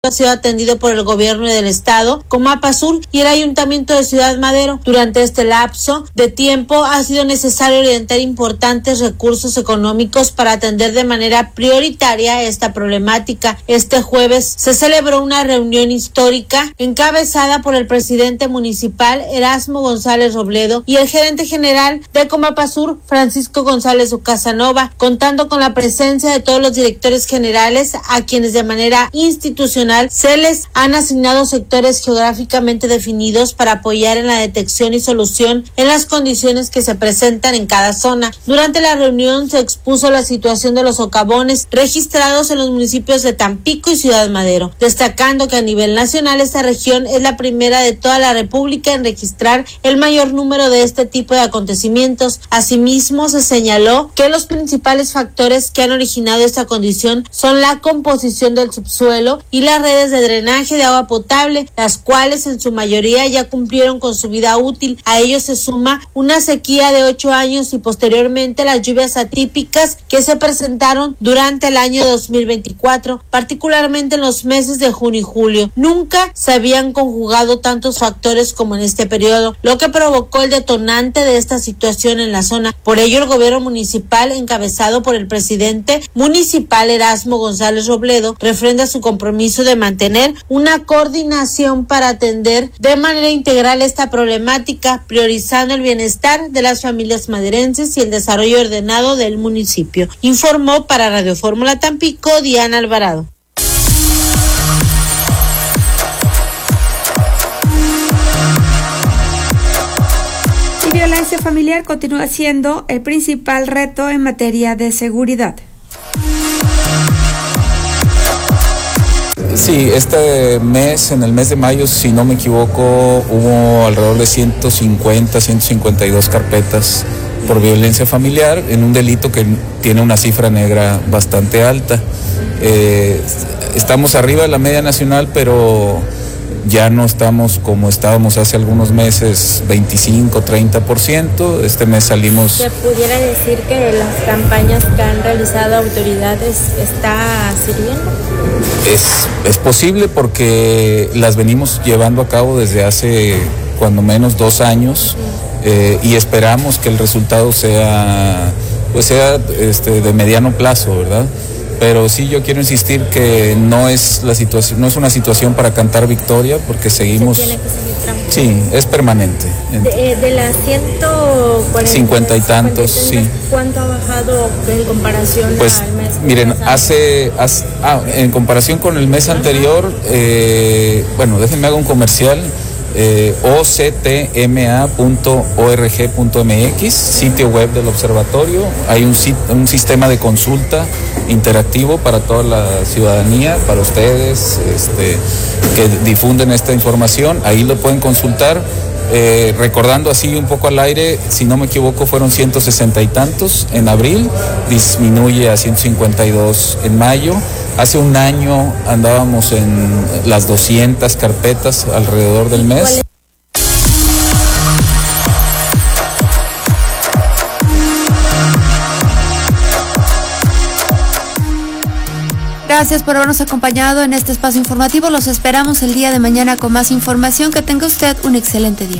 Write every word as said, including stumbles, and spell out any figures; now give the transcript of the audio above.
ha sido atendido por el gobierno del estado, Comapa Sur y el ayuntamiento de Ciudad Madero. Durante este lapso de tiempo ha sido necesario orientar importantes recursos económicos para atender de manera prioritaria esta problemática. Este jueves se celebró una reunión histórica encabezada por el presidente municipal Erasmo González Robledo y el gerente general de Comapa Sur, Francisco González Casanova, contando con la presencia de todos los directores generales a quienes de manera institucional se les han asignado sectores geográficamente definidos para apoyar en la detección y solución en las condiciones que se presentan en cada zona. Durante la reunión se expuso la situación de los socavones registrados en los municipios de Tampico y Ciudad Madero, destacando que a nivel nacional esta región es la primera de toda la República en registrar el mayor número de este tipo de acontecimientos. Asimismo, se señaló que los principales factores que han originado esta condición son la composición del subsuelo y las redes de drenaje de agua potable, las cuales en su mayoría ya cumplieron con su vida útil. A ello se suma una sequía de ocho años y posteriormente las lluvias atípicas que se presentaron durante el año dos mil veinticuatro, particularmente en los meses de junio y julio. Nunca se habían conjugado tantos factores como en este periodo, lo que provocó el detonante de esta situación en la zona. Por ello, el gobierno municipal, encabezado por el presidente municipal Erasmo González Robledo, refrenda su compromiso de mantener una coordinación para atender de manera integral esta problemática, priorizando el bienestar de las familias maderenses y el desarrollo ordenado del municipio. Informó para Radio Fórmula Tampico, Diana Alvarado. La violencia familiar continúa siendo el principal reto en materia de seguridad. Sí, este mes, en el mes de mayo, si no me equivoco, hubo alrededor de ciento cincuenta, ciento cincuenta y dos carpetas por violencia familiar en un delito que tiene una cifra negra bastante alta. Eh, estamos arriba de la media nacional, pero ya no estamos como estábamos hace algunos meses, veinticinco, treinta por ciento. Este mes salimos... ¿Se pudiera decir que las campañas que han realizado autoridades está sirviendo? Es, es posible porque las venimos llevando a cabo desde hace cuando menos dos años eh, y esperamos que el resultado sea, pues sea este, de mediano plazo, ¿verdad? Pero sí, yo quiero insistir que no es la situación, no es una situación para cantar victoria, porque seguimos. Se tiene que seguir trabajando. Sí, es permanente. De, de las ciento cuarenta, cincuenta y tantos, sí. ¿Cuánto ha bajado en comparación pues, al mes? Miren, hace, hace ah, en comparación con el mes Ajá. anterior, eh, bueno, déjenme hago un comercial. Eh, o c t m a punto org punto m x, sitio web del observatorio. Hay un, un sistema de consulta interactivo para toda la ciudadanía, para ustedes este, que difunden esta información. Ahí lo pueden consultar. Eh, recordando así un poco al aire, si no me equivoco fueron ciento sesenta y tantos en abril, disminuye a ciento cincuenta y dos en mayo. Hace un año andábamos en las doscientas carpetas alrededor del mes. Gracias por habernos acompañado en este espacio informativo. Los esperamos el día de mañana con más información. Que tenga usted un excelente día.